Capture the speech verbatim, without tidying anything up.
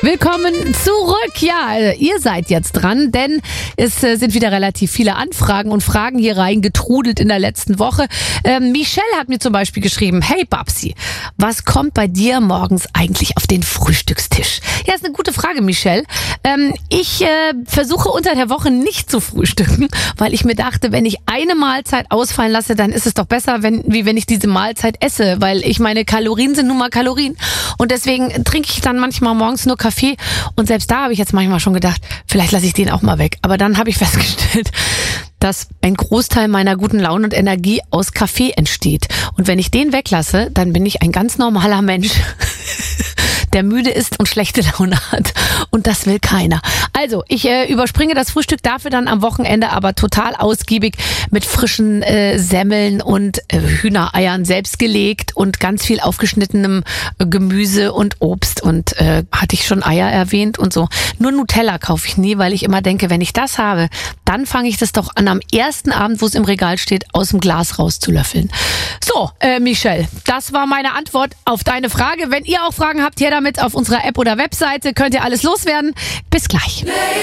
Willkommen zurück. Ja, ihr seid jetzt dran, denn es äh, sind wieder relativ viele Anfragen und Fragen hier reingetrudelt in der letzten Woche. Ähm, Michelle hat mir zum Beispiel geschrieben, hey Babsi, was kommt bei dir morgens eigentlich auf den Frühstückstisch? Ja, ist eine gute Frage, Michelle. Ähm, ich äh, versuche unter der Woche nicht zu frühstücken, weil ich mir dachte, wenn ich eine Mahlzeit ausfallen lasse, dann ist es doch besser, wenn, wie wenn ich diese Mahlzeit esse, weil ich meine, Kalorien sind nun mal Kalorien. Und deswegen trinke ich dann manchmal morgens nur Kaffee. Und selbst da habe ich jetzt manchmal schon gedacht, vielleicht lasse ich den auch mal weg. Aber dann habe ich festgestellt, dass ein Großteil meiner guten Laune und Energie aus Kaffee entsteht. Und wenn ich den weglasse, dann bin ich ein ganz normaler Mensch, der müde ist und schlechte Laune hat. Und das will keiner. Also, ich äh, überspringe das Frühstück dafür dann am Wochenende aber total ausgiebig mit frischen äh, Semmeln und äh, Hühnereiern selbst gelegt und ganz viel aufgeschnittenem äh, Gemüse und Obst. Und äh, hatte ich schon Eier erwähnt und so. Nur Nutella kaufe ich nie, weil ich immer denke, wenn ich das habe, dann fange ich das doch an, am ersten Abend, wo es im Regal steht, aus dem Glas rauszulöffeln. So, äh, Michelle, das war meine Antwort auf deine Frage. Wenn ihr auch Fragen habt, her damit auf unserer App oder Webseite, könnt ihr alles loswerden. Bis gleich.